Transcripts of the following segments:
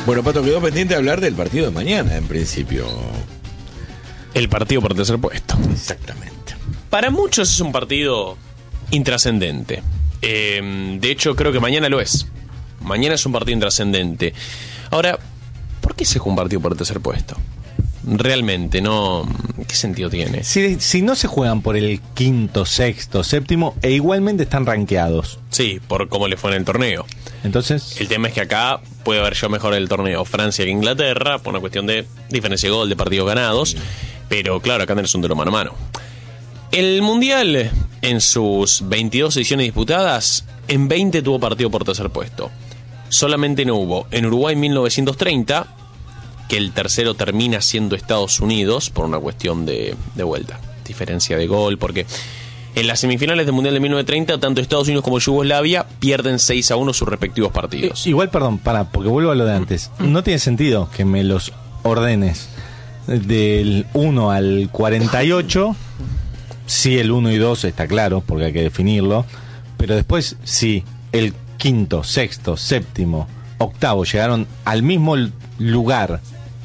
Bueno, Pato, quedó pendiente de hablar del partido de mañana, en principio. El partido por tercer puesto. Exactamente. Para muchos es un partido intrascendente. De hecho, creo que mañana lo es. Mañana es un partido intrascendente. Ahora, ¿por qué se juega un partido por el tercer puesto? Realmente, no. ¿Qué sentido tiene? Si no se juegan por el quinto, sexto, séptimo, e igualmente están rankeados. Sí, por cómo le fue en el torneo. Entonces, El tema es que acá puede haber yo mejor el torneo Francia que Inglaterra, por una cuestión de diferencia de gol, de partidos ganados. Pero claro, acá tenés un duelo mano a mano. El Mundial, en sus 22 ediciones disputadas, en 20 tuvo partido por tercer puesto. Solamente no hubo en Uruguay en 1930, que el tercero termina siendo Estados Unidos, por una cuestión de vuelta, diferencia de gol, porque en las semifinales del Mundial de 1930, tanto Estados Unidos como Yugoslavia pierden 6-1 sus respectivos partidos. igual, perdón, porque vuelvo a lo de antes. No tiene sentido que me los ordenes del 1 al 48. Sí, el 1 y 2 está claro, porque hay que definirlo. Pero después, si el quinto, sexto, séptimo, octavo llegaron al mismo lugar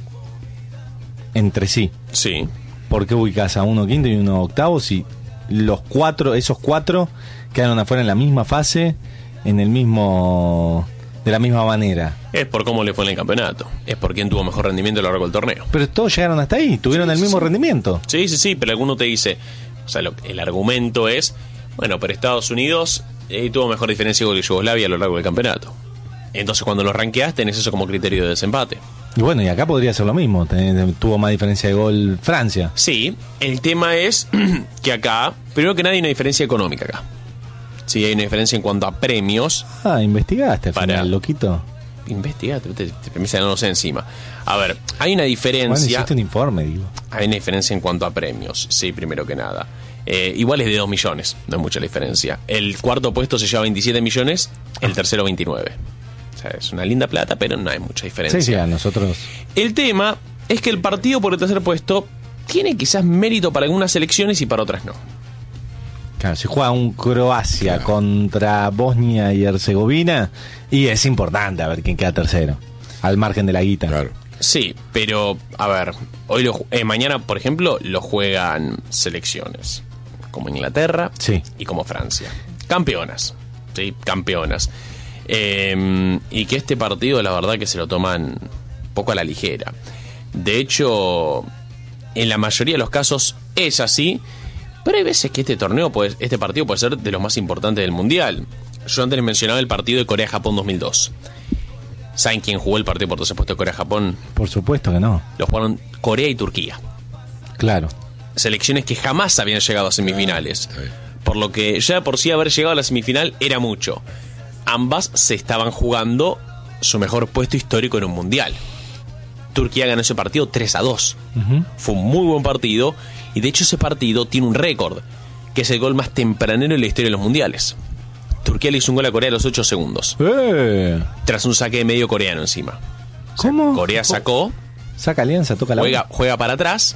entre sí. Sí. ¿Por qué ubicas a uno quinto y uno octavo si esos cuatro quedaron afuera en la misma fase, de la misma manera? Es por cómo le fue en el campeonato. Es por quién tuvo mejor rendimiento a lo largo del torneo. Pero todos llegaron hasta ahí, tuvieron el mismo rendimiento. Sí, pero alguno te dice... O sea, el argumento es... Bueno, pero Estados Unidos tuvo mejor diferencia que Yugoslavia a lo largo del campeonato. Entonces, cuando los rankeás, tenés eso como criterio de desempate. Y bueno, y acá podría ser lo mismo. Tuvo más diferencia de gol Francia. Sí, el tema es que acá... Primero que nada hay una diferencia económica acá. Sí, hay una diferencia en cuanto a premios. Investigaste al final, loquito. Investigate, te permite no sé encima. A ver, hay una diferencia. Bueno, hiciste un informe, digo. Hay una diferencia en cuanto a premios, sí, primero que nada. Igual es de 2 millones, no es mucha la diferencia. El cuarto puesto se lleva 27 millones, el tercero 29. O sea, es una linda plata, pero no hay mucha diferencia. Sí, a nosotros. El tema es que el partido por el tercer puesto tiene quizás mérito para algunas selecciones y para otras no. Claro, si juega un Croacia contra Bosnia y Herzegovina, y es importante a ver quién queda tercero, al margen de la guita. Claro. Sí, pero, a ver, mañana, por ejemplo, lo juegan selecciones como Inglaterra y como Francia. Campeonas, ¿sí? Campeonas. Y que este partido, la verdad, que se lo toman un poco a la ligera. De hecho, en la mayoría de los casos es así. Pero hay veces que este partido puede ser de los más importantes del Mundial. Yo antes les mencionaba el partido de Corea-Japón 2002. ¿Saben quién jugó el partido por tercer puesto de Corea-Japón? Por supuesto que no. Lo jugaron Corea y Turquía. Claro. Selecciones que jamás habían llegado a semifinales. Por lo que ya por sí haber llegado a la semifinal era mucho. Ambas se estaban jugando su mejor puesto histórico en un Mundial. Turquía ganó ese partido 3-2. Fue un muy buen partido. Y de hecho ese partido tiene un récord, que es el gol más tempranero en la historia de los mundiales. Turquía le hizo un gol a Corea a los 8 segundos. Tras un saque de medio coreano encima. ¿Cómo? O sea, Corea sacó. Saca alianza, toca la juega para atrás.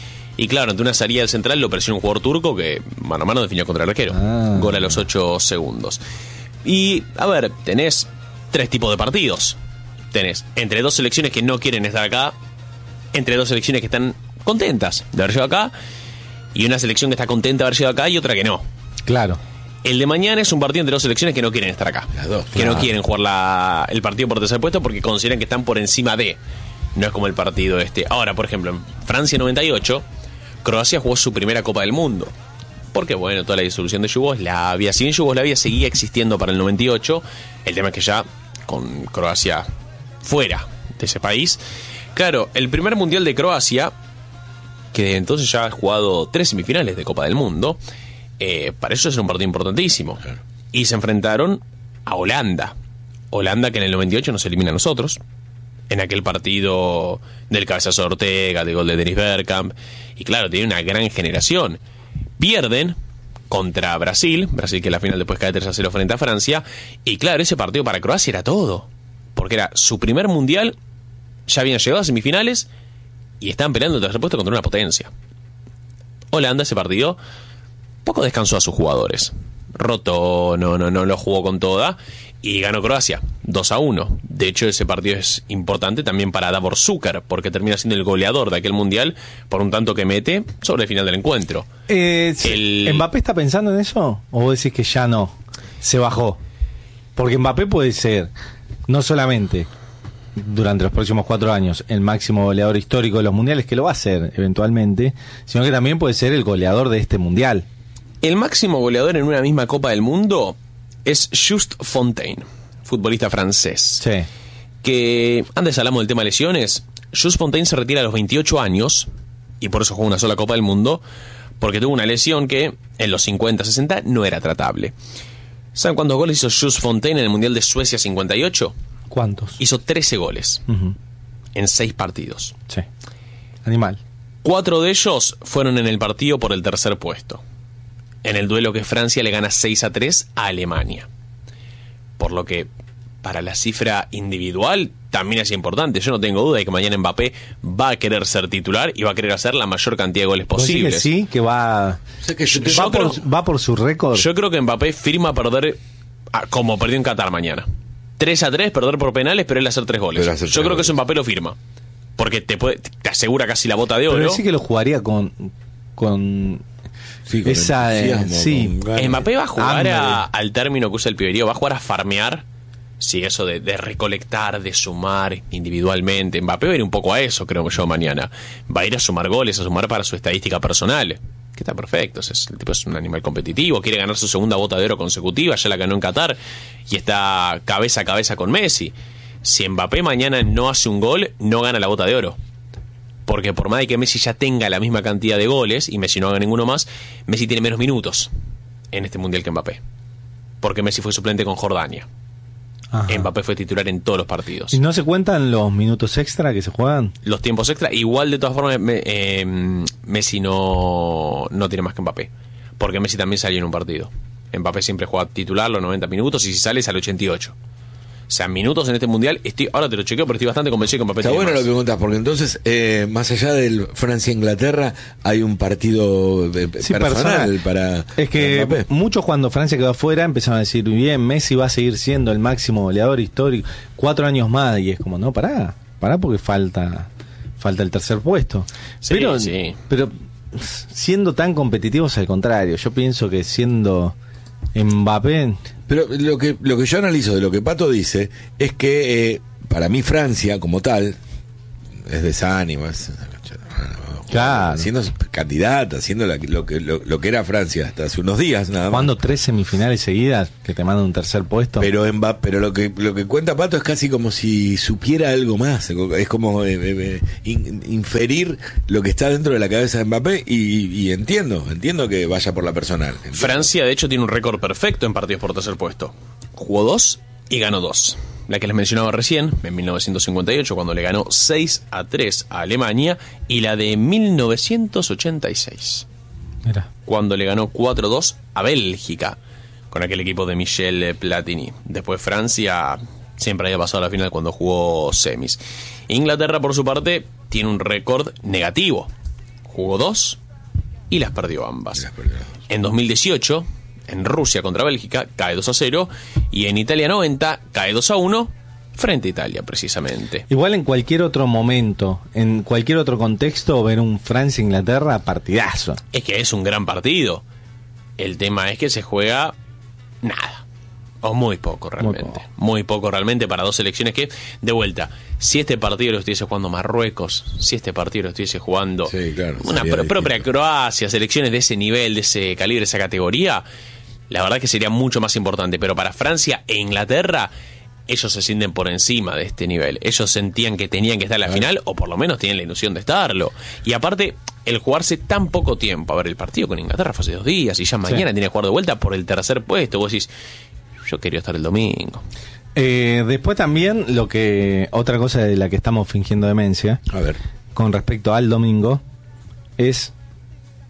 Y claro, ante una salida del central lo presionó un jugador turco que mano a mano definió contra el arquero. Gol a los 8 segundos. Y, a ver, tenés 3 tipos de partidos. Tenés entre 2 selecciones que no quieren estar acá, entre 2 selecciones que están contentas de haber llegado acá, y una selección que está contenta de haber llegado acá y otra que no. Claro. El de mañana es un partido entre 2 selecciones que no quieren estar acá. Las dos. Que no quieren jugar el partido por tercer puesto porque consideran que están por encima de. No es como el partido este. Ahora, por ejemplo, en Francia 98, Croacia jugó su primera Copa del Mundo. Porque, bueno, toda la disolución de Yugoslavia. Si bien Yugoslavia seguía existiendo para el 98, el tema es que ya con Croacia fuera de ese país. Claro, el primer Mundial de Croacia, que desde entonces ya ha jugado 3 semifinales de Copa del Mundo, para eso es un partido importantísimo. Claro. Y se enfrentaron a Holanda. Holanda que en el 98 nos elimina a nosotros. En aquel partido del cabezazo de Ortega, del gol de Dennis Bergkamp. Y claro, tiene una gran generación. Pierden contra Brasil que en la final después cae 3-0 frente a Francia. Y claro, ese partido para Croacia era todo. Porque era su primer mundial, ya habían llegado a semifinales y estaban peleando el tercer puesto contra una potencia. Holanda, ese partido, poco descansó a sus jugadores. rotó, no lo jugó con toda y ganó Croacia 2-1. De hecho, ese partido es importante también para Davor Šuker, porque termina siendo el goleador de aquel mundial por un tanto que mete sobre el final del encuentro. ¿Mbappé está pensando en eso? ¿O vos decís que ya no? Se bajó. Porque Mbappé puede ser no solamente durante los próximos 4 años el máximo goleador histórico de los mundiales, que lo va a ser eventualmente, sino que también puede ser el goleador de este mundial. El máximo goleador en una misma Copa del Mundo es Just Fontaine, futbolista francés. Sí. Que antes hablamos del tema lesiones. Just Fontaine se retira a los 28 años y por eso juega una sola Copa del Mundo, porque tuvo una lesión que en los 50-60 no era tratable. ¿Saben cuántos goles hizo Just Fontaine en el Mundial de Suecia 58? ¿Cuántos? Hizo 13 goles en 6 partidos. Sí. Animal. 4 de ellos fueron en el partido por el tercer puesto, en el duelo que Francia le gana 6-3 a Alemania. Por lo que, para la cifra individual, también es importante. Yo no tengo duda de que mañana Mbappé va a querer ser titular y va a querer hacer la mayor cantidad de goles posibles. Sí, que va... O sea que va por su récord. Yo creo que Mbappé firma perder como perdió en Qatar mañana. 3-3, perder por penales, pero él hacer 3 goles. Yo creo que eso Mbappé lo firma. Porque te asegura casi la bota de oro. Pero sí que lo jugaría con sí, con esa... sí. Mbappé va a jugar al término que usa el piberío, va a jugar a farmear. Sí, eso de recolectar, de sumar individualmente. Mbappé va a ir un poco a eso, creo yo, mañana. Va a ir a sumar goles, a sumar para su estadística personal. Que está perfecto, el tipo es un animal competitivo, quiere ganar su segunda bota de oro consecutiva, ya la ganó en Qatar y está cabeza a cabeza con Messi. Si Mbappé mañana no hace un gol, no gana la bota de oro. Porque por más de que Messi ya tenga la misma cantidad de goles y Messi no haga ninguno más, Messi tiene menos minutos en este mundial que Mbappé. Porque Messi fue suplente con Jordania. Ajá. Mbappé fue titular en todos los partidos. ¿Y no se cuentan los minutos extra que se juegan? Los tiempos extra, igual de todas formas Messi no tiene más que Mbappé, porque Messi también salió en un partido. Mbappé siempre juega titular los 90 minutos y si sale al 88. O sea, minutos en este mundial, ahora te lo chequeo, pero estoy bastante convencido que Mbappé está bueno más. Lo que contás, porque entonces, más allá del Francia-Inglaterra, hay un partido personal para es que Mbappé. Muchos cuando Francia quedó afuera empezaron a decir, bien, Messi va a seguir siendo el máximo goleador histórico, 4 años más, y es como, no, pará porque falta el tercer puesto. Sí, pero siendo tan competitivos, al contrario, yo pienso que siendo Mbappé... Pero lo que yo analizo de lo que Pato dice es que para mí Francia como tal es desánimo, claro, siendo candidata, siendo lo que era Francia hasta hace unos días nada más. Jugando 3 semifinales seguidas que te mandan un tercer puesto. Pero lo que cuenta Pato es casi como si supiera algo más, es como inferir lo que está dentro de la cabeza de Mbappé y entiendo que vaya por la personal. Entiendo. Francia de hecho tiene un récord perfecto en partidos por tercer puesto. Jugó 2 y ganó 2. La que les mencionaba recién, en 1958, cuando le ganó 6-3 a Alemania, y la de 1986, Mira. cuando le ganó 4-2 a Bélgica, con aquel equipo de Michel Platini. Después Francia siempre había pasado a la final cuando jugó semis. Inglaterra, por su parte, tiene un récord negativo. Jugó 2 y las perdió ambas. En 2018... en Rusia contra Bélgica cae 2-0 y en Italia 90 cae 2-1 frente a Italia precisamente. Igual en cualquier otro momento, en cualquier otro contexto, ver un Francia-Inglaterra partidazo. Es que es un gran partido. El tema es que se juega nada o muy poco realmente. Muy poco realmente para dos selecciones que, de vuelta, si este partido lo estuviese jugando Marruecos, si este partido lo estuviese jugando una propia Croacia, selecciones de ese nivel, de ese calibre, de esa categoría, la verdad que sería mucho más importante. Pero para Francia e Inglaterra, ellos se sienten por encima de este nivel. Ellos sentían que tenían que estar en la final, o por lo menos tienen la ilusión de estarlo. Y aparte, el jugarse tan poco tiempo, a ver, el partido con Inglaterra fue hace 2 días y ya mañana tiene que jugar de vuelta por el tercer puesto. Vos decís, yo quería estar el domingo. Después también otra cosa de la que estamos fingiendo demencia, a ver, con respecto al domingo, es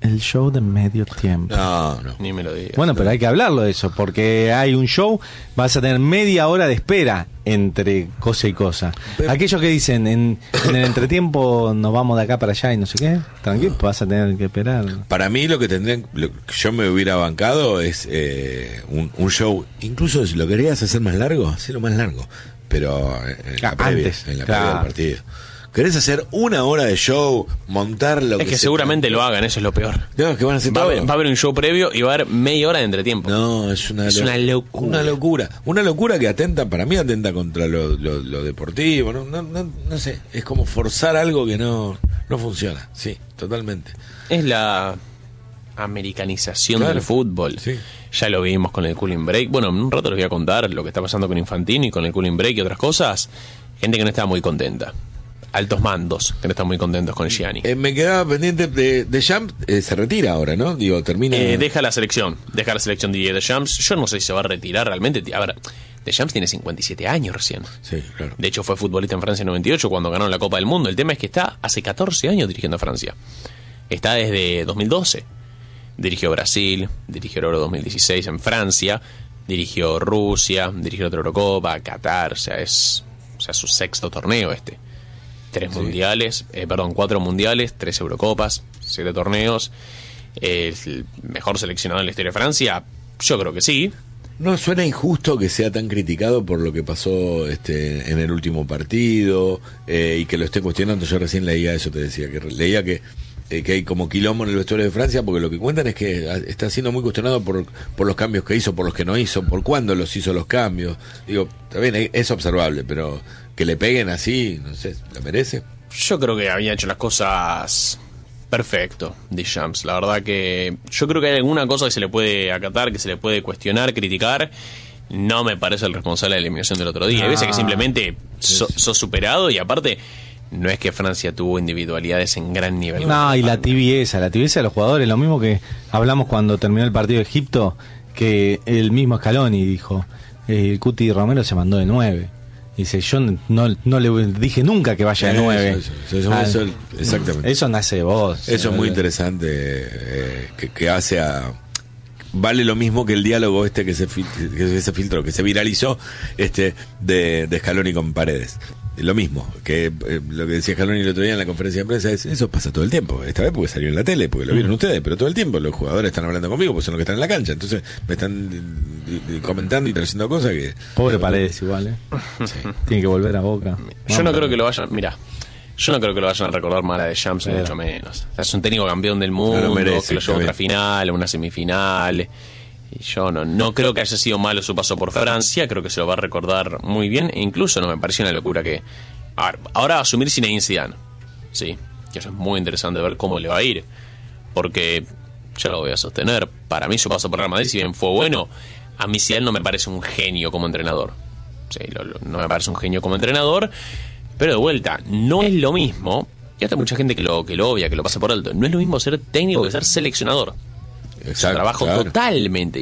el show de medio tiempo. No. Ni me lo digas. Bueno, pero hay que hablarlo de eso, porque hay un show, vas a tener media hora de espera entre cosa y cosa. Pero- Aquellos que dicen en el entretiempo nos vamos de acá para allá y no sé qué, tranquilo, vas a tener que esperar. Para mí lo que yo me hubiera bancado es un show, incluso si lo querías hacer más largo, hacelo más largo, pero en la previa, Antes, en la claro. previa del partido. ¿Querés hacer una hora de show, montar lo es que seguramente lo hagan, eso es lo peor. No, que van a hacer Va a, todo. haber, va a haber un show previo y va a haber media hora de entretiempo. No, es una locura. Una locura. Una locura que para mí atenta contra lo deportivo. No sé. Es como forzar algo que no funciona. Sí, totalmente. Es la americanización Claro. del fútbol. Sí. Ya lo vimos con el cooling break. Bueno, en un rato les voy a contar lo que está pasando con Infantino y con el cooling break y otras cosas. Gente que no está muy contenta. Altos mandos que no están muy contentos con Gianni. Me quedaba pendiente de Deschamps. Se retira ahora, ¿no? Digo, termina. Deja la selección Didier Deschamps. Yo no sé si se va a retirar realmente. A ver, Deschamps tiene 57 años recién. Sí, claro. De hecho, fue futbolista en Francia en 98 cuando ganaron la Copa del Mundo. El tema es que está hace 14 años dirigiendo a Francia. Está desde 2012. Dirigió Brasil, dirigió el Euro 2016 en Francia, dirigió Rusia, dirigió otra Eurocopa, Qatar. O sea, es su sexto torneo este. 4 mundiales, 3 Eurocopas, 7 torneos. ¿Es el mejor seleccionado en la historia de Francia? Yo creo que sí. ¿No suena injusto que sea tan criticado por lo que pasó en el último partido y que lo esté cuestionando? Yo recién leía eso, te decía, que leía que hay como quilombo en el vestuario de Francia, porque lo que cuentan es que está siendo muy cuestionado por los cambios que hizo, por los que no hizo, por cuándo los hizo los cambios. Digo, también es observable, pero que le peguen así, no sé, ¿la merece? Yo creo que había hecho las cosas perfecto, Deschamps. La verdad que yo creo que hay alguna cosa que se le puede acatar, que se le puede cuestionar, criticar. No me parece el responsable de la eliminación del otro día. Hay veces que simplemente sos superado y aparte no es que Francia tuvo individualidades en gran nivel. No, y la tibieza de los jugadores, lo mismo que hablamos cuando terminó el partido de Egipto, que el mismo Scaloni dijo, el Cuti Romero se mandó de 9. Dice, yo no le dije nunca que vaya de 9. Eso, exactamente. Eso nace de vos. Eso es muy interesante, que hace vale lo mismo que el diálogo que se filtró, que se viralizó, de Scaloni con Paredes. Lo mismo, que lo que decía Scaloni el otro día en la conferencia de prensa es, eso pasa todo el tiempo. Esta vez porque salió en la tele, porque lo vieron ustedes, pero todo el tiempo los jugadores están hablando conmigo, porque son los que están en la cancha. Entonces me están comentando y trayendo cosas que... Pobre Paredes igual, sí. Tiene que volver a Boca. Yo no creo que lo vayan... Mirá, yo no creo que lo vayan a recordar mal a Deschamps, mucho menos. O sea, es un técnico campeón del mundo, merece, que lo llevó a otra final, a una semifinal. Y yo no creo que haya sido malo su paso por Francia, creo que se lo va a recordar muy bien. E incluso no me pareció una locura que... Ahora va a asumir Zinedine Zidane. Sí, que eso es muy interesante ver cómo le va a ir. Porque, yo lo voy a sostener, para mí su paso por Real Madrid, si bien fue bueno, a mí Zidane no me parece un genio como entrenador. Sí, no me parece un genio como entrenador. Pero de vuelta, no es lo mismo, y hasta mucha gente que lo obvia, que lo pasa por alto, no es lo mismo ser técnico que ser seleccionador. Exacto, es un trabajo claro. totalmente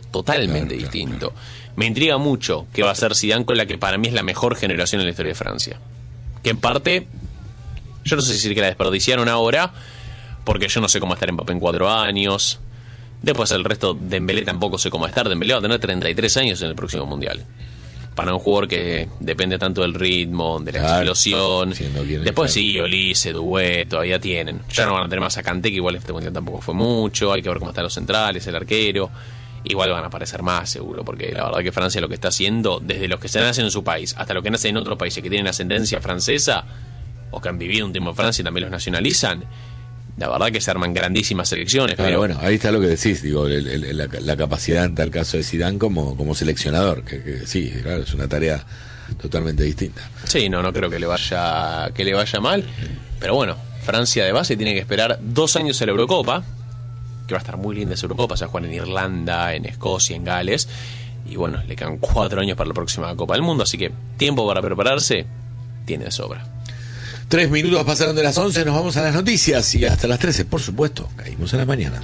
distinto. Me intriga mucho qué va a hacer Zidane con la que para mí es la mejor generación en la historia de Francia. Que en parte, yo no sé si decir que la desperdiciaron ahora, porque yo no sé cómo estar Mbappé en 4 años. Después el resto, Dembélé tampoco sé cómo estar. Dembélé va a tener 33 años en el próximo Mundial. Para un jugador que depende tanto del ritmo, de la explosión. Después sí, Olise, Doué, todavía tienen. Ya no van a tener más a Kanté, que igual este mundial tampoco fue mucho. Hay que ver cómo están los centrales, el arquero. Igual van a aparecer más, seguro, porque la verdad que Francia lo que está haciendo, desde los que se nacen en su país hasta los que nacen en otros países que tienen ascendencia francesa o que han vivido un tiempo en Francia y también los nacionalizan, la verdad que se arman grandísimas selecciones. Claro, pero bueno, ahí está lo que decís, digo, la capacidad en tal caso de Zidane como seleccionador, que sí, claro, es una tarea totalmente distinta. Sí, no creo que le vaya mal, pero bueno, Francia de base tiene que esperar 2 años en la Eurocopa, que va a estar muy linda esa Eurocopa, se va a jugar en Irlanda, en Escocia, en Gales, y bueno, le quedan 4 años para la próxima Copa del Mundo, así que tiempo para prepararse tiene de sobra. 3 minutos pasaron de las 11, nos vamos a las noticias y hasta las 13, por supuesto, caímos en la mañana.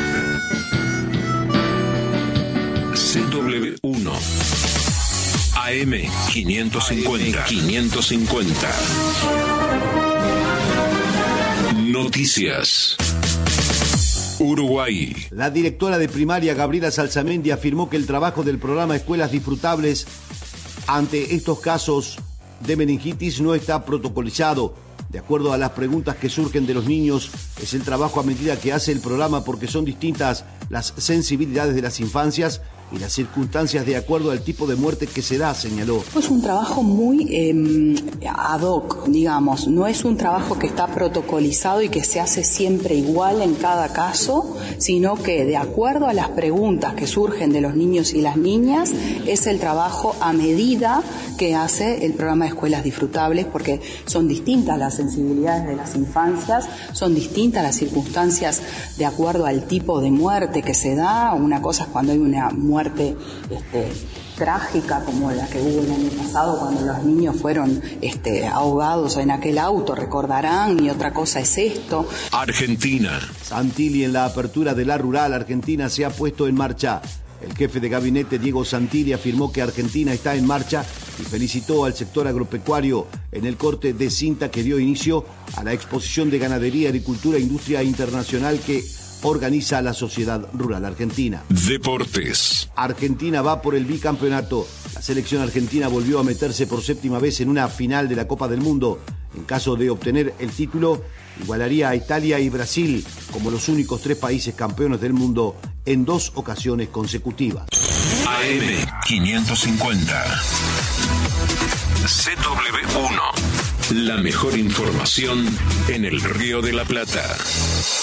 CW1 AM 550 Noticias. Uruguay. La directora de primaria, Gabriela Salsamendi, afirmó que el trabajo del programa Escuelas Disfrutables ante estos casos de meningitis no está protocolizado. De acuerdo a las preguntas que surgen de los niños, es el trabajo a medida que hace el programa porque son distintas las sensibilidades de las infancias y las circunstancias de acuerdo al tipo de muerte que se da, señaló. Es un trabajo muy ad hoc, digamos, no es un trabajo que está protocolizado y que se hace siempre igual en cada caso, sino que de acuerdo a las preguntas que surgen de los niños y las niñas, es el trabajo a medida que hace el programa de Escuelas Disfrutables, porque son distintas las sensibilidades de las infancias, son distintas las circunstancias de acuerdo al tipo de muerte que se da. Una cosa es cuando hay una muerte trágica como la que hubo el año pasado cuando los niños fueron ahogados en aquel auto, recordarán, y otra cosa es esto. Argentina. Santilli, en la apertura de la rural argentina, se ha puesto en marcha. El jefe de gabinete, Diego Santilli, afirmó que Argentina está en marcha y felicitó al sector agropecuario en el corte de cinta que dio inicio a la exposición de ganadería, agricultura e industria internacional que organiza la Sociedad Rural Argentina. Deportes. Argentina va por el bicampeonato. La selección argentina volvió a meterse por séptima vez en una final de la Copa del Mundo. En caso de obtener el título, igualaría a Italia y Brasil como los únicos 3 países campeones del mundo en 2 ocasiones consecutivas. AM 550. CW1. La mejor información en el Río de la Plata.